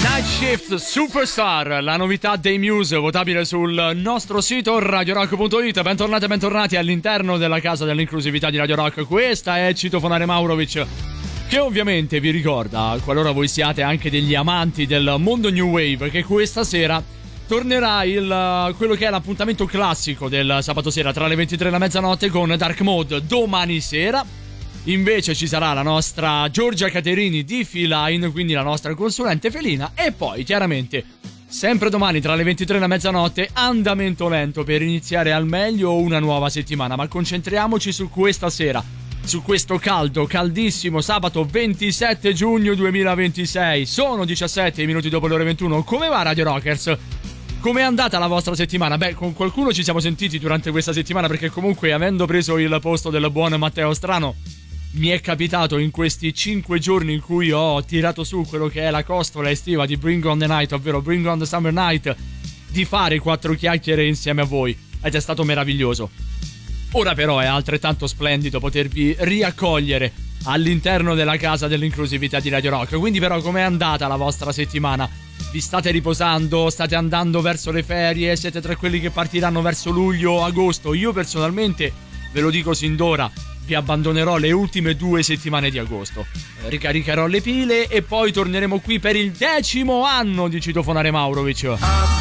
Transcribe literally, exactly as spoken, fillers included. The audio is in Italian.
Shift Superstar, la novità dei Muse, votabile sul nostro sito radio rock punto it. Bentornati e bentornati all'interno della casa dell'inclusività di Radio Rock. Questa è Citofonare Maurovic, che ovviamente vi ricorda, qualora voi siate anche degli amanti del mondo New Wave, che questa sera tornerà il, quello che è l'appuntamento classico del sabato sera tra le ventitré e la mezzanotte con Dark Mode. Domani sera invece ci sarà la nostra Giorgia Caterini di Feline, quindi la nostra consulente felina, e poi chiaramente sempre domani tra le ventitré e la mezzanotte andamento lento per iniziare al meglio una nuova settimana. Ma concentriamoci su questa sera, su questo caldo, caldissimo sabato ventisette giugno duemilaventisei. Sono diciassette minuti dopo le ore ventuno. Come va Radio Rockers? Come è andata la vostra settimana? Beh, con qualcuno ci siamo sentiti durante questa settimana, perché comunque, avendo preso il posto del buon Matteo Strano, mi è capitato in questi cinque giorni in cui ho tirato su quello che è la costola estiva di Bring on the Night, ovvero Bring on the Summer Night, di fare quattro chiacchiere insieme a voi, ed è stato meraviglioso. Ora però è altrettanto splendido potervi riaccogliere all'interno della casa dell'inclusività di Radio Rock. Quindi però, com'è andata la vostra settimana? Vi state riposando? State andando verso le ferie? Siete tra quelli che partiranno verso luglio o agosto? Io personalmente, ve lo dico sin d'ora, vi abbandonerò le ultime due settimane di agosto, ricaricherò le pile e poi torneremo qui per il decimo anno di Citofonare Maurovic.